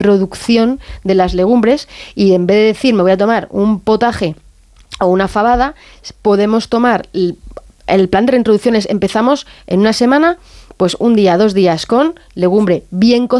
producción de las legumbres, y en vez de decir me voy a tomar un potaje o una fabada, podemos tomar el plan de reintroducción. Empezamos en una semana, pues un día, 2 días con legumbre bien cocida,